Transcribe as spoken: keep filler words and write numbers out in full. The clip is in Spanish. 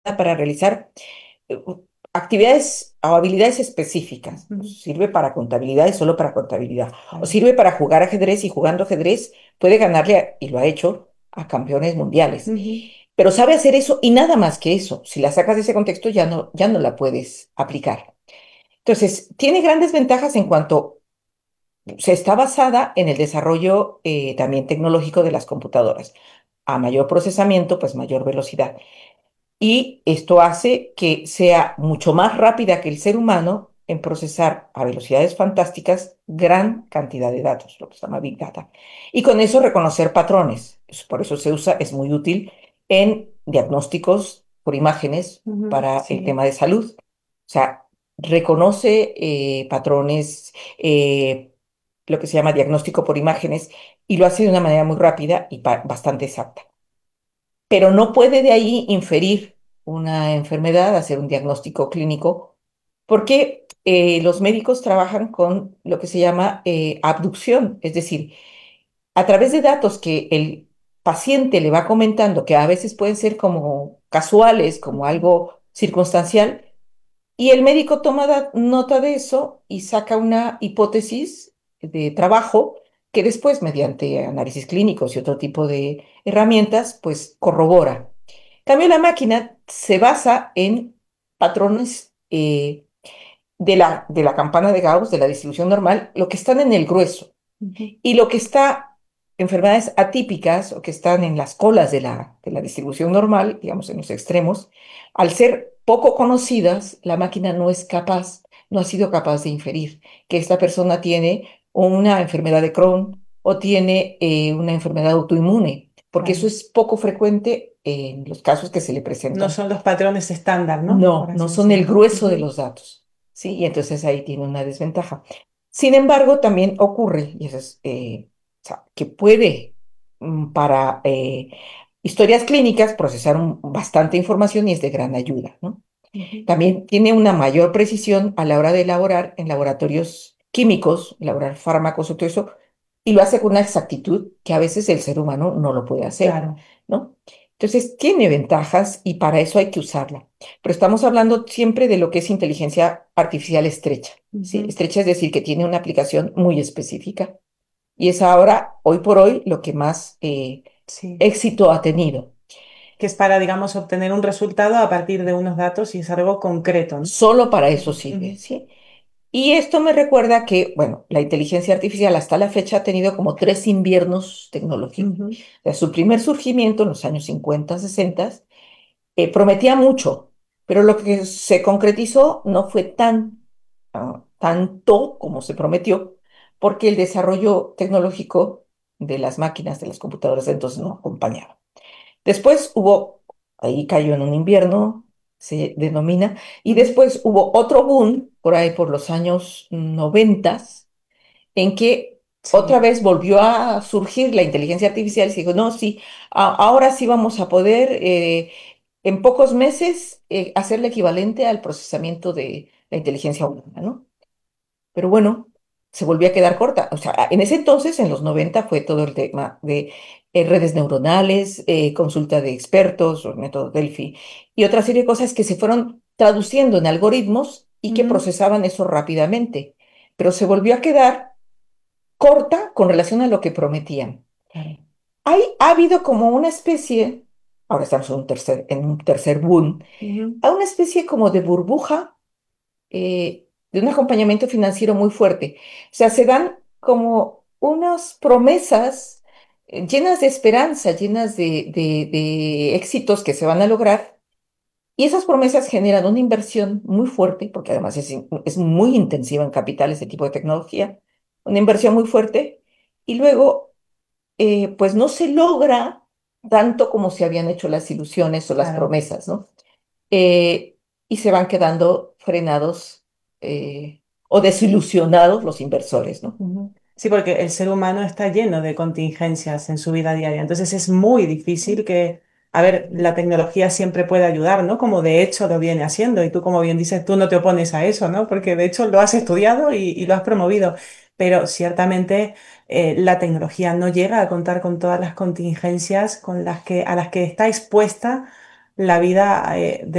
para realizar eh, actividades o habilidades específicas. Ujú. Sirve para contabilidad y solo para contabilidad. O Claro. sirve para jugar ajedrez y jugando ajedrez puede ganarle, a- y lo ha hecho, a campeones mundiales. Ujú. Pero sabe hacer eso y nada más que eso. Si la sacas de ese contexto ya no, ya no la puedes aplicar. Entonces, tiene grandes ventajas en cuanto se está basada en el desarrollo eh, también tecnológico de las computadoras. A mayor procesamiento, pues mayor velocidad. Y esto hace que sea mucho más rápida que el ser humano en procesar a velocidades fantásticas gran cantidad de datos, lo que se llama Big Data. Y con eso reconocer patrones. Es- Por eso se usa, es muy útil en diagnósticos por imágenes Ujú. para el Sí. tema de salud. O sea, reconoce eh, patrones, eh, lo que se llama diagnóstico por imágenes, y lo hace de una manera muy rápida y pa- bastante exacta, pero no puede de ahí inferir una enfermedad, hacer un diagnóstico clínico, porque eh, los médicos trabajan con lo que se llama eh, abducción, es decir, a través de datos que el paciente le va comentando, que a veces pueden ser como casuales, como algo circunstancial, y el médico toma da- nota de eso y saca una hipótesis de trabajo que después, mediante análisis clínicos y otro tipo de herramientas, pues corrobora. En cambio, la máquina se basa en patrones eh, de la, de la campana de Gauss, de la distribución normal, lo que están en el grueso. Ujú. Y lo que está, enfermedades atípicas o que están en las colas de la, de la distribución normal, digamos en los extremos, al ser poco conocidas, la máquina no es capaz, no ha sido capaz de inferir que esta persona tiene una enfermedad de Crohn o tiene eh, una enfermedad autoinmune, porque eso Claro. es poco frecuente en los casos que se le No presentan. son los patrones estándar, ¿no? No, Por no así son el decirlo. grueso de Ujú. los datos, ¿sí? Y entonces ahí tiene una desventaja. Sin embargo, también ocurre, y eso es, eh, o sea, que puede mm, para eh, historias clínicas procesar un- bastante información y es de gran ayuda, ¿no? Ujú. También tiene una mayor precisión a la hora de elaborar en laboratorios químicos, elaborar fármacos y todo eso, y lo hace con una exactitud que a veces el ser humano no lo puede hacer, Claro. ¿no? Entonces, tiene ventajas y para eso hay que usarla. Pero estamos hablando siempre de lo que es inteligencia artificial estrecha, ¿sí? Ujú. Estrecha es decir, que tiene una aplicación muy específica y es ahora, hoy por hoy, lo que más eh, Sí. éxito ha tenido. Que es para, digamos, obtener un resultado a partir de unos datos y es algo concreto, ¿no? Solo para eso Ujú. sirve, Ujú. ¿sí? Y esto me recuerda que, bueno, la inteligencia artificial hasta la fecha ha tenido como tres inviernos tecnológicos. Ujú. O sea, su primer surgimiento en los años cincuenta, sesenta, eh, prometía mucho, pero lo que se concretizó no fue tan, ah, tanto como se prometió, porque el desarrollo tecnológico de las máquinas, de las computadoras de entonces no acompañaba. Después hubo, ahí cayó en un invierno, se denomina, y Ujú. después hubo otro boom por ahí por los años noventas, en que otra Sí. vez volvió a surgir la inteligencia artificial y se dijo, no, sí, a- ahora sí vamos a poder eh, en pocos meses eh, hacer el equivalente al procesamiento de la inteligencia humana, ¿no? Pero bueno, se volvió a quedar corta. O sea, en ese entonces, en los noventa fue todo el tema de eh, redes neuronales, eh, consulta de expertos, o método Delphi, y otra serie de cosas que se fueron traduciendo en algoritmos y que Ujú. procesaban eso rápidamente. Pero se volvió a quedar corta con relación a lo que prometían. Claro. Hay, ha habido como una especie, ahora estamos en un tercer, en un tercer boom, Ujú. a una especie como de burbuja eh, de un acompañamiento financiero muy fuerte. O sea, se dan como unas promesas eh, llenas de esperanza, llenas de, de- de éxitos que se van a lograr. Y esas promesas generan una inversión muy fuerte, porque además es, in- es muy intensiva en capital ese tipo de tecnología, una inversión muy fuerte, y luego eh, pues no se logra tanto como se habían hecho las ilusiones o las Claro. promesas, ¿no? Eh, y se van quedando frenados eh, o desilusionados los inversores, ¿no? Ujú. Sí, porque el ser humano está lleno de contingencias en su vida diaria. Entonces es muy difícil que, a ver, la tecnología siempre puede ayudar, ¿no? Como de hecho lo viene haciendo. Y tú, como bien dices, tú no te opones a eso, ¿no? Porque de hecho lo has estudiado y, y lo has promovido. Pero ciertamente eh, la tecnología no llega a contar con todas las contingencias con las que, a las que está expuesta la vida eh,